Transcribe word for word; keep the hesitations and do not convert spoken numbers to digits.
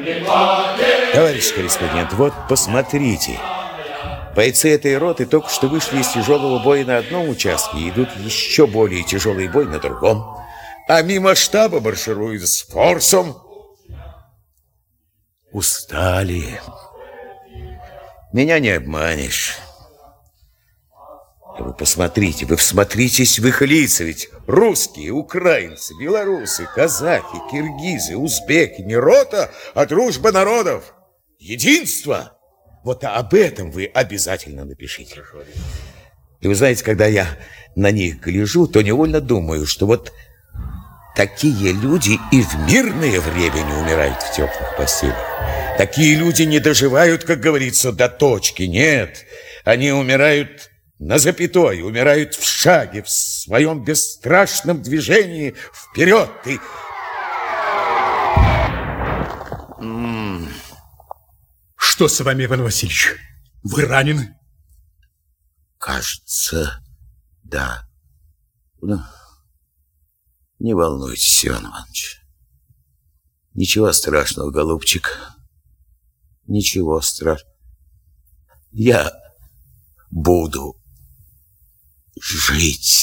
Товарищ корреспондент, вот посмотрите. Бойцы этой роты только что вышли из тяжелого боя на одном участке и идут еще более тяжелый бой на другом. А мимо штаба маршируют с форсом. Устали. Меня не обманешь. Вы посмотрите, вы всмотритесь в их лица, ведь русские, украинцы, белорусы, казахи, киргизы, узбеки, не рота, а дружба народов, единство. Вот об этом вы обязательно напишите. И вы знаете, когда я на них гляжу, то невольно думаю, что вот такие люди и в мирное время не умирают в теплых постелях. Такие люди не доживают, как говорится, до точки. Нет, они умирают на запятой, умирают в шаге, в своем бесстрашном движении вперед. И... Что с вами, Иван Васильевич? Вы ранены? Кажется, да. Ну, не волнуйтесь, Иван Иванович. Ничего страшного, голубчик. Ничего страшного. Я буду жить.